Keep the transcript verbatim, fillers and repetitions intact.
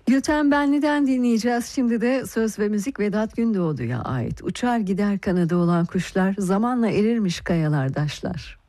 Gülten Benli'den dinleyeceğiz. Şimdi de söz ve müzik Vedat Gündoğdu'ya ait. Uçar gider kanadı olan kuşlar, zamanla erirmiş kayalar, daşlar.